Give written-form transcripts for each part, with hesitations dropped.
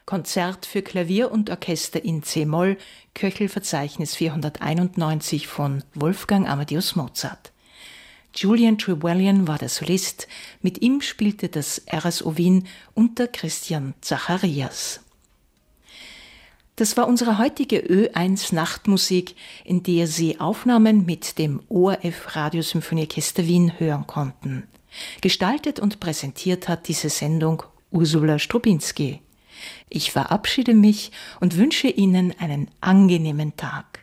Konzert für Klavier und Orchester in C-Moll, Köchelverzeichnis 491 von Wolfgang Amadeus Mozart. Julian Trewhelyan war der Solist, mit ihm spielte das RSO Wien unter Christian Zacharias. Das war unsere heutige Ö1 Nachtmusik, in der Sie Aufnahmen mit dem ORF Radiosymphonieorchester Wien hören konnten. Gestaltet und präsentiert hat diese Sendung Ursula Strubinski. Ich verabschiede mich und wünsche Ihnen einen angenehmen Tag.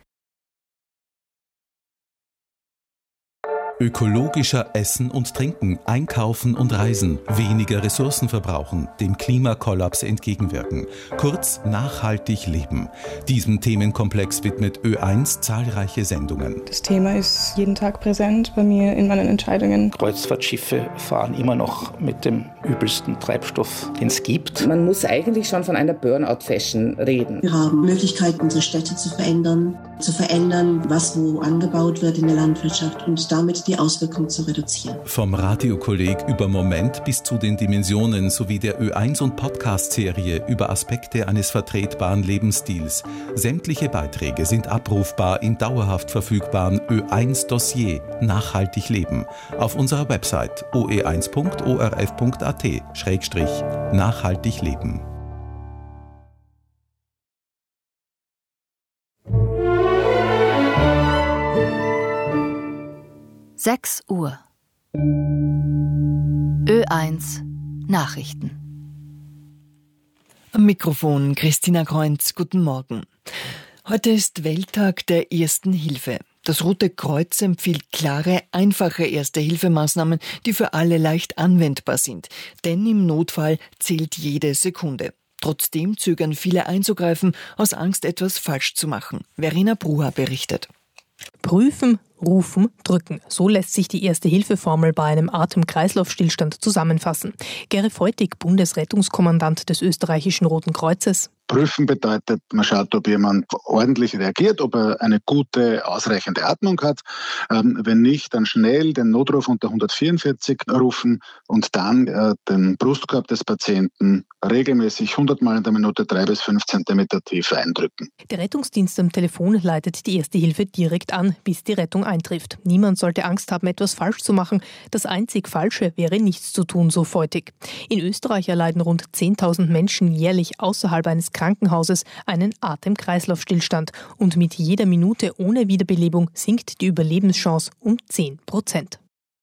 Ökologischer Essen und Trinken, Einkaufen und Reisen, weniger Ressourcen verbrauchen, dem Klimakollaps entgegenwirken. Kurz, nachhaltig leben. Diesem Themenkomplex widmet Ö1 zahlreiche Sendungen. Das Thema ist jeden Tag präsent bei mir in meinen Entscheidungen. Kreuzfahrtschiffe fahren immer noch mit dem übelsten Treibstoff, den es gibt. Man muss eigentlich schon von einer Burnout-Fashion reden. Wir haben Möglichkeiten, unsere Städte zu verändern, was wo angebaut wird in der Landwirtschaft und damit die Auswirkungen zu reduzieren. Vom Radiokolleg über Moment bis zu den Dimensionen sowie der Ö1 und Podcast-Serie über Aspekte eines vertretbaren Lebensstils. Sämtliche Beiträge sind abrufbar im dauerhaft verfügbaren Ö1 Dossier Nachhaltig leben auf unserer Website oe1.orf.at/nachhaltig leben. Uhr. Ö1 Nachrichten. Am Mikrofon Christina Kreunz, guten Morgen. Heute ist Welttag der Ersten Hilfe. Das Rote Kreuz empfiehlt klare, einfache Erste-Hilfe-Maßnahmen, die für alle leicht anwendbar sind. Denn im Notfall zählt jede Sekunde. Trotzdem zögern viele einzugreifen, aus Angst, etwas falsch zu machen. Verena Bruha berichtet. Prüfen, rufen, drücken. So lässt sich die Erste-Hilfe-Formel bei einem Atem-Kreislauf-Stillstand zusammenfassen. Gary Feutig, Bundesrettungskommandant des österreichischen Roten Kreuzes. Prüfen bedeutet, man schaut, ob jemand ordentlich reagiert, ob er eine gute, ausreichende Atmung hat. Wenn nicht, dann schnell den Notruf unter 144 rufen und dann den Brustkorb des Patienten regelmäßig 100 Mal in der Minute 3 bis 5 Zentimeter tief eindrücken. Der Rettungsdienst am Telefon leitet die Erste Hilfe direkt an, bis die Rettung eintrifft. Niemand sollte Angst haben, etwas falsch zu machen. Das einzig Falsche wäre nichts zu tun, so Feutig. In Österreich erleiden rund 10.000 Menschen jährlich außerhalb eines Krankenhauses einen Atem-Kreislauf-Stillstand und mit jeder Minute ohne Wiederbelebung sinkt die Überlebenschance um 10%.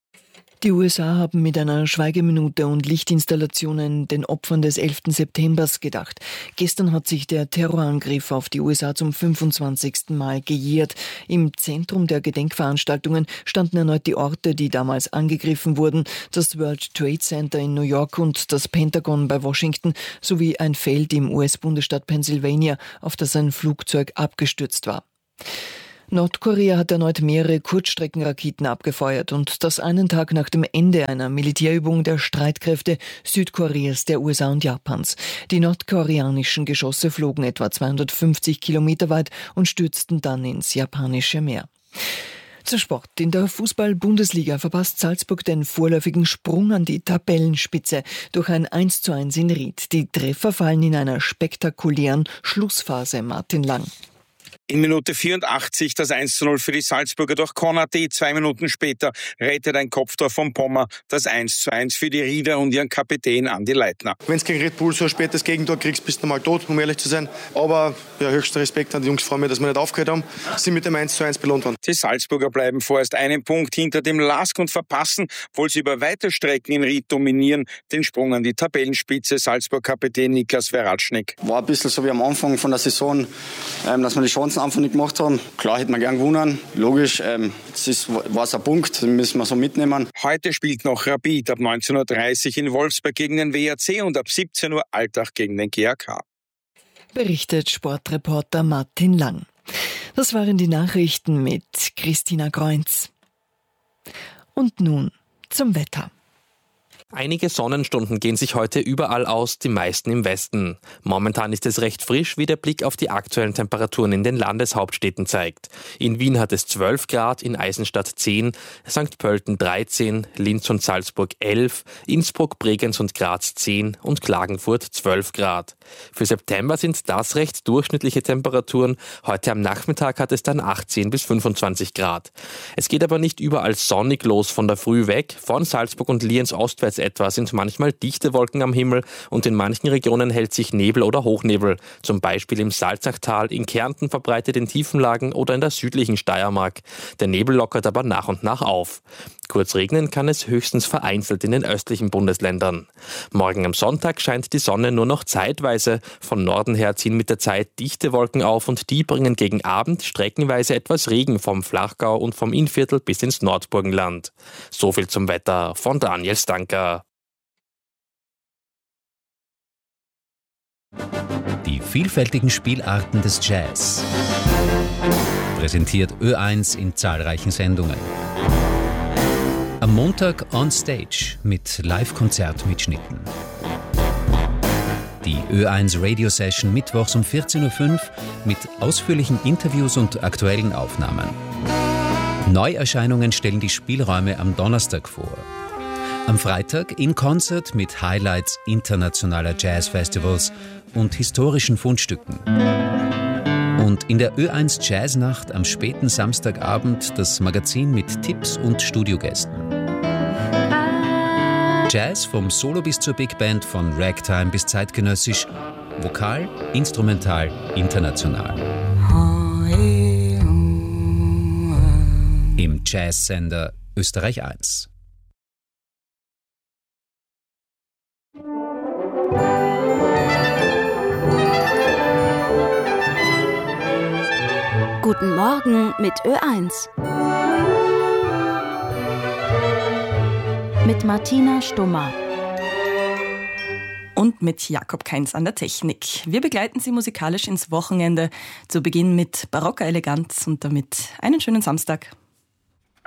Die USA haben mit einer Schweigeminute und Lichtinstallationen den Opfern des 11. Septembers gedacht. Gestern hat sich der Terrorangriff auf die USA zum 25. Mal gejährt. Im Zentrum der Gedenkveranstaltungen standen erneut die Orte, die damals angegriffen wurden, das World Trade Center in New York und das Pentagon bei Washington, sowie ein Feld im US-Bundesstaat Pennsylvania, auf das ein Flugzeug abgestürzt war. Nordkorea hat erneut mehrere Kurzstreckenraketen abgefeuert und das einen Tag nach dem Ende einer Militärübung der Streitkräfte Südkoreas, der USA und Japans. Die nordkoreanischen Geschosse flogen etwa 250 Kilometer weit und stürzten dann ins japanische Meer. Zum Sport. In der Fußball-Bundesliga verpasst Salzburg den vorläufigen Sprung an die Tabellenspitze durch ein 1:1 in Ried. Die Treffer fallen in einer spektakulären Schlussphase, Martin Lang. In Minute 84 das 1:0 für die Salzburger durch Konaté. 2 Minuten später rettet ein Kopftor von Pommer das 1:1 für die Rieder und ihren Kapitän Andi Leitner. Wenn du gegen Red Bull so ein spätes Gegentor kriegst, bist du mal tot, um ehrlich zu sein. Aber ja, höchster Respekt an die Jungs, freuen mich, dass wir nicht aufgehört haben, sind mit dem 1:1 belohnt worden. Die Salzburger bleiben vorerst einen Punkt hinter dem LASK und verpassen, obwohl sie über weite Strecken in Ried dominieren, den Sprung an die Tabellenspitze. Salzburg-Kapitän Niklas Verratschnik. War ein bisschen so wie am Anfang von der Saison, dass wir die Chancen einfach nicht gemacht haben. Klar hätten wir gern gewonnen, logisch. Jetzt war es ein Punkt, den müssen wir so mitnehmen. Heute spielt noch Rapid ab 19:30 Uhr in Wolfsburg gegen den WRC und ab 17 Uhr Altach gegen den GAK. Berichtet Sportreporter Martin Lang. Das waren die Nachrichten mit Christina Kreunz. Und nun zum Wetter. Einige Sonnenstunden gehen sich heute überall aus, die meisten im Westen. Momentan ist es recht frisch, wie der Blick auf die aktuellen Temperaturen in den Landeshauptstädten zeigt. In Wien hat es 12 Grad, in Eisenstadt 10, St. Pölten 13, Linz und Salzburg 11, Innsbruck, Bregenz und Graz 10 und Klagenfurt 12 Grad. Für September sind das recht durchschnittliche Temperaturen. Heute am Nachmittag hat es dann 18 bis 25 Grad. Es geht aber nicht überall sonnig los von der Früh weg. Von Salzburg und Lienz ostwärts etwa sind manchmal dichte Wolken am Himmel und in manchen Regionen hält sich Nebel oder Hochnebel. Zum Beispiel im Salzachtal, in Kärnten verbreitet in Tiefenlagen oder in der südlichen Steiermark. Der Nebel lockert aber nach und nach auf. Kurz regnen kann es höchstens vereinzelt in den östlichen Bundesländern. Morgen am Sonntag scheint die Sonne nur noch zeitweise. Von Norden her ziehen mit der Zeit dichte Wolken auf und die bringen gegen Abend streckenweise etwas Regen vom Flachgau und vom Innviertel bis ins Nordburgenland. So viel zum Wetter von Daniel Stanker. Die vielfältigen Spielarten des Jazz. Präsentiert Ö1 in zahlreichen Sendungen. Am Montag on Stage mit Live-Konzertmitschnitten. Die Ö1 Radio Session mittwochs um 14.05 Uhr mit ausführlichen Interviews und aktuellen Aufnahmen. Neuerscheinungen stellen die Spielräume am Donnerstag vor. Am Freitag in Concert mit Highlights internationaler Jazzfestivals und historischen Fundstücken. Und in der Ö1 Jazznacht am späten Samstagabend das Magazin mit Tipps und Studiogästen. Jazz vom Solo bis zur Big Band, von Ragtime bis zeitgenössisch, vokal, instrumental, international. Im Jazzsender Österreich 1. Guten Morgen mit Ö1. Mit Martina Stummer. Und mit Jakob Kainz an der Technik. Wir begleiten Sie musikalisch ins Wochenende. Zu Beginn mit barocker Eleganz und damit einen schönen Samstag.